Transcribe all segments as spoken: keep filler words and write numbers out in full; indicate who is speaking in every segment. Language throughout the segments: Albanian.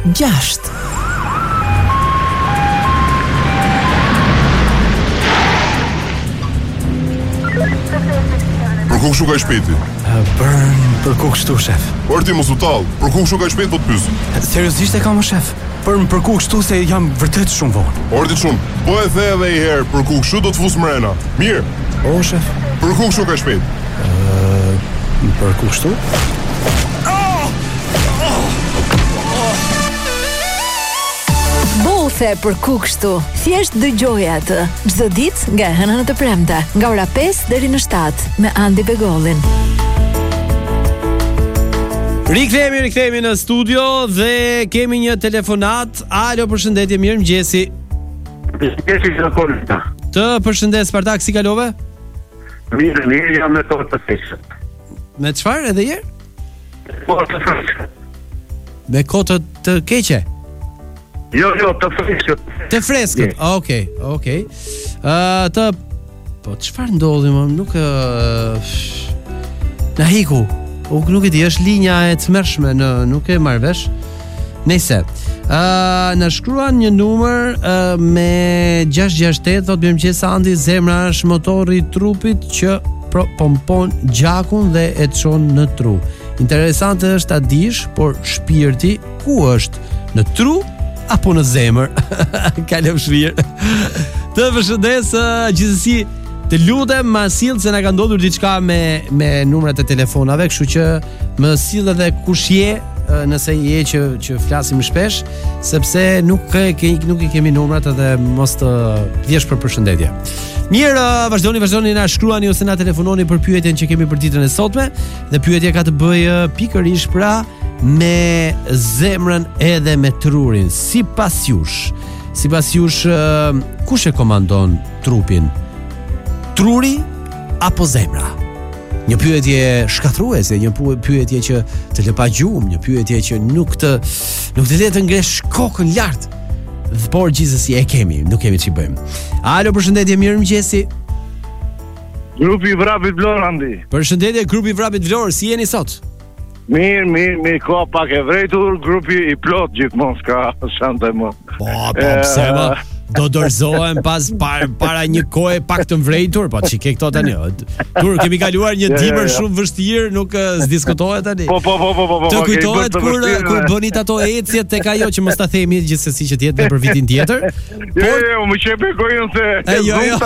Speaker 1: gjashtë.
Speaker 2: Për ku kështu ka shpejti?
Speaker 1: Bërn, për ku kështu, shef?
Speaker 2: Por ti mos u tall, për ku kështu ka shpejt po të pyes?
Speaker 1: Seriozisht e kam, shef? Për për ku kështu se jam vërtet shumë vonë.
Speaker 2: Ordi shumë, po e the edhe një herë, për ku kështu do të fus mrena. Mirë.
Speaker 1: O, shef?
Speaker 2: Për ku kështu ka shpejt?
Speaker 1: Uh, për ku kështu?
Speaker 3: Bothe për ku kështu. Thjesht dëgjoje atë. Çdo ditë nga e hëna në të premte, nga ora pesë deri në shtatë me Andi Begollin.
Speaker 4: Rikthehemi, rikthehemi në studio dhe kemi një telefonat. Alo, përshëndetje, mirëmëngjesi.
Speaker 5: Përshëndetje, Zakolita.
Speaker 4: Të përshëndes, Spartak, si kalove?
Speaker 5: Mirë, mirë, jam me kohë të keqe.
Speaker 4: Me çfarë edhe herë?
Speaker 5: Kohë të keqe.
Speaker 4: Me kohë të, të keqe?
Speaker 5: Jo, jo, të freskët.
Speaker 4: Të freskët, yeah. Okej, okej. Uh, të... Po, çfarë ndodhi, më? Nuk... Uh... Na hiku. U nuk e di, është linja e tmerrshme në nuk e marr vesh. Nëse ë uh, na shkruan një numër uh, me gjashtë gjashtë tetë, thotë mirëmëngjes Andi, zemra është motori i trupit që pro, pompon gjakun dhe e çon në tru. Interesante është ta dish, por shpirti ku është? Në tru apo në zemër? Ka lëvshir. Të përshëndes, uh, gjithsesi të lutem ma sill se na ka ndodhur diçka me me numrat e telefonave, kështu që më sill edhe kush je, nëse je që që flasim shpesh, sepse nuk ke nuk i kemi numrat edhe mos të vjesh për përshëndetje. Mirë, vazhdoni, vazhdoni na shkruani ose na telefononi për pyetjen që kemi për ditën e sotme, dhe pyetja ka të bëjë pikërisht pra me zemrën edhe me trurin. Sipas jush, sipas jush kush e komandon trupin? Truri apo zemra? Një pyetje shkatruese, një pyetje që të lë pa gjumë, një pyetje që nuk të nuk të le të ngresh kokën lart. Por gjithsesi e kemi, nuk kemi ç'i bëjmë. Alo, përshëndetje, mirëmëngjesi.
Speaker 5: Grupi Vrapit Vlorë, Andi.
Speaker 4: Përshëndetje, grupi Vrapit Vlorë, si jeni sot?
Speaker 5: Mirë, mirë, mirë, ko pak e vrejtur, grupi i plot gjithmonë s'ka shante më.
Speaker 4: Po, po, pse më? Do dorëzohem pas para, para një kohe pak të vrejtur, po çike këto tani. Tur kemi kaluar një dimër shumë vështirë, nuk s'diskutohet tani.
Speaker 5: Po po po po po.
Speaker 4: Të kujtohet kur kur bënit ato ecjet tek ajo që mos ta themi gjithsesi që të jetë për vitin tjetër.
Speaker 5: Po jo, më çepe gojën se.
Speaker 4: Jo, jo.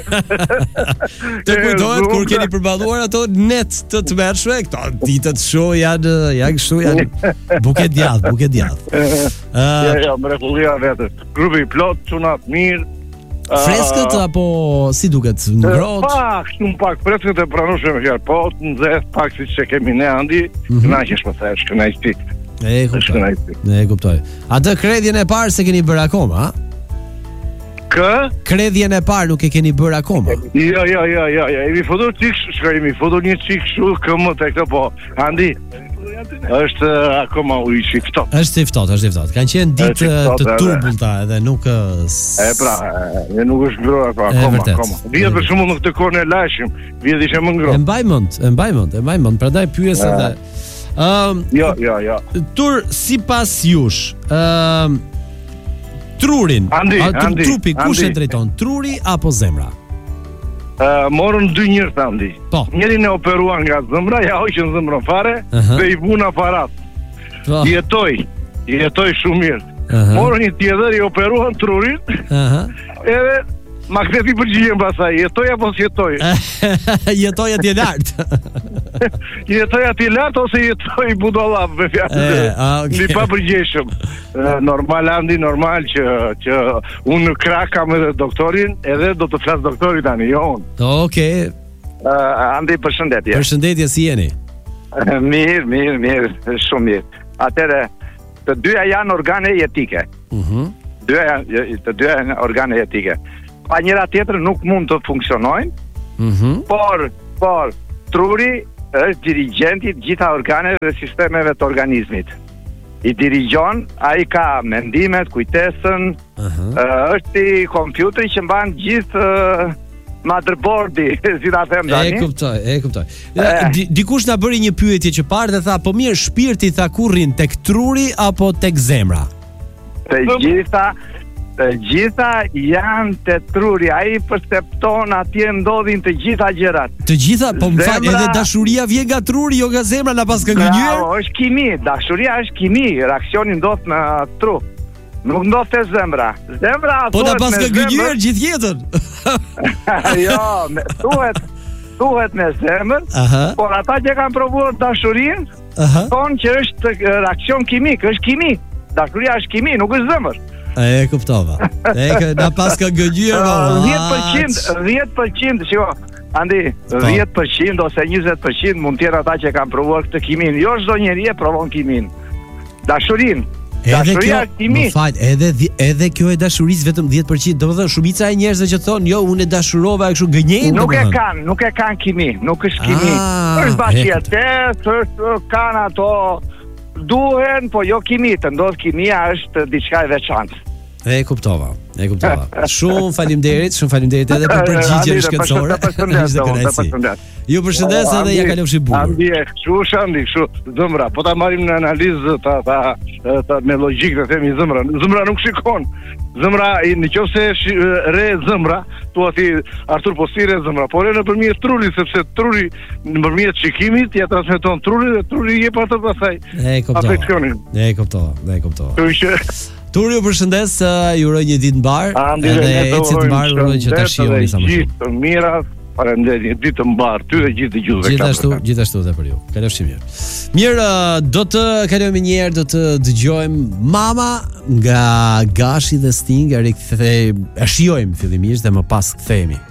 Speaker 4: Të kujtohet kur keni përballuar ato net të tmerrshme, këto ditët shoh janë janë kështu janë buke djath, buke djath.
Speaker 5: Ja, ja, mrekullia vetë. Grupi i plot çuna mirë.
Speaker 4: Freskët uh, apo si duket ngrohtë?
Speaker 5: Pak, shumë pak, freskët e pranueshme me fjalë, po të nxehtë pak siç e kemi ne Andi, mm-hmm. Kënaqesh më thash, kënaqti.
Speaker 4: E kuptoj. E kuptoj. Atë kredhjen e parë se keni bërë akoma, a?
Speaker 5: Kë?
Speaker 4: Kredhjen e parë nuk e keni bërë akoma.
Speaker 5: Jo, jo, jo, jo, jo. Jemi futur çik, shkojmë, futur një çik kështu këmbë tek këto, po. Andi, është uh, akoma u i ftohtë.
Speaker 4: Është i ftohtë, është i ftohtë. Kanë qenë ditë të turbullta edhe nuk
Speaker 5: s... E pra, e nuk është ngrohtë akoma, akoma, akoma. Vjet për shembull në këtë kohë e lashëm, vjet ishte më ngrohtë.
Speaker 4: E mbaj mend, e mbaj mend, e mbaj mend. Prandaj pyes edhe. Ëm,
Speaker 5: jo, jo, jo.
Speaker 4: Tur sipas jush, ëm trurin,
Speaker 5: Andi,
Speaker 4: a,
Speaker 5: Andi,
Speaker 4: trupi kush
Speaker 5: Andi.
Speaker 4: e drejton? Truri apo zemra?
Speaker 5: Uh, morën dy njerëz Andi.
Speaker 4: Po.
Speaker 5: Njërin e operuan nga zemra, ja hoqën zemrën fare, uh-huh. Dhe i vun aparat. Po. Jetoi, jetoi shumë mirë. Uh-huh. Morën një tjetër, i operuan trurin.
Speaker 4: Aha.
Speaker 5: Uh-huh. Edhe ma ktheti përgjigjen pastaj, jetoi apo s'jetoi?
Speaker 4: Jetoi atje lart.
Speaker 5: Jetoi atje lart ose jetoi budollap me fjalë.
Speaker 4: Okay.
Speaker 5: Li pa përgjigjshëm. Normal Andi, normal që që unë në krah kam edhe doktorin, edhe do të flas doktorit tani, jo unë.
Speaker 4: Okej. Okay.
Speaker 5: Uh, Andi, përshëndetje.
Speaker 4: Përshëndetje, si jeni?
Speaker 5: Uh, mirë, mirë, mirë, shumë mirë. Atëre, të dyja janë organe jetike. Mhm. Uh-huh. Dyja të dyja janë organe jetike. Pa njëra tjetër nuk mund të funksionojnë. Mhm. Uh-huh. Por, por truri është dirigjenti të gjitha organeve dhe sistemeve të organizmit. I dirigjon, ai ka mendimet, kujtesën, uh-huh. uh, është i kompjuteri që mban gjithë uh, motherboardi, si ta them tani.
Speaker 4: E kuptoj, e kuptoj. Di, dikush na bëri një pyetje që parë dhe tha, po mirë, shpirti tha ku rrin, tek truri apo tek zemra?
Speaker 5: Të gjitha, të gjitha janë te truri, ai percepton atje ndodhin të gjitha gjërat.
Speaker 4: Të gjitha, po më fal,
Speaker 5: Zemra-
Speaker 4: edhe dashuria vjen nga truri, jo nga zemra, na pas ka gënjur.
Speaker 5: Bravo, është kimi, dashuria është kimi, reaksioni ndodh në tru. Nuk ndodh te zemra. Zemra
Speaker 4: Po na
Speaker 5: thuhet
Speaker 4: pas
Speaker 5: me
Speaker 4: ka
Speaker 5: zemër-
Speaker 4: gënjur gjithë jetën.
Speaker 5: Jo, me, thuhet thuhet me zemër,
Speaker 4: Aha.
Speaker 5: por ata që kanë provuar dashurinë,
Speaker 4: Aha.
Speaker 5: thonë që është e, reaksion kimik, është kimi. Dashuria është kimi, nuk është zemër.
Speaker 4: E kuptova. E ka na pas ka gënjur.
Speaker 5: Uh, dhjetë përqind, dhjetë përqind, shiko, Andi, dhjetë përqind ose njëzet përqind mund tjenë ata që kanë provuar këtë kimin. Jo çdo njeri e provon kimin. Dashurinë.
Speaker 4: Edhe kjo,
Speaker 5: Dashuria është kimi.
Speaker 4: më fal, edhe dhi- edhe kjo e dashurisë vetëm dhjetë përqind. Domethënë shumica e njerëzve që thonë, jo, unë e dashurova kështu gënjejnë.
Speaker 5: Nuk e
Speaker 4: domethënë.
Speaker 5: kanë, nuk e kanë kimi, nuk është kimi.
Speaker 4: Ah,
Speaker 5: është
Speaker 4: e
Speaker 5: bashkëtes, është kanë ato duhen, po jo kimi, të ndodh kimia është diçka e veçantë.
Speaker 4: E kuptova, e kuptova. Shumë faleminderit, shumë faleminderit edhe për përgjigjen shkencore.
Speaker 5: Të përshëndes,
Speaker 4: Ishte
Speaker 5: të
Speaker 4: kënaqësi.
Speaker 5: përshëndes.
Speaker 4: Ju përshëndes edhe ja kalofshi bukur.
Speaker 5: Andi, kështu është andi, kështu zëmra. Po ta marrim në analizë ta ta, ta me logjikë të themi zëmra. Zëmra nuk shikon. Zëmra, i- nëse shi- re zëmra, thua ti Artur po si re zëmra, por e nëpërmjet trurit, sepse truri nëpërmjet shikimit ja transmeton trurit dhe truri jep atë pastaj.
Speaker 4: E kuptova.
Speaker 5: Afeksionin.
Speaker 4: E kuptova, e kuptova.
Speaker 5: Kështu që
Speaker 4: Turi ju përshëndes, uh, ju uroj një ditë mbar,
Speaker 5: Andi,
Speaker 4: edhe
Speaker 5: ne do
Speaker 4: eci të mbar, uroj që ta
Speaker 5: shëndet
Speaker 4: shihoni
Speaker 5: dhe
Speaker 4: sa më shumë.
Speaker 5: Gjithë të mira, faleminderit, një ditë të mbar, ty dhe gjithë dëgjuesve.
Speaker 4: Gjithashtu, gjithashtu edhe për ju. Kalofshi mirë. Mirë, uh, do të kalojmë një herë, do të dëgjojmë Mama nga Gashi dhe Sting, e rikthej, e shijojmë fillimisht dhe më pas kthehemi.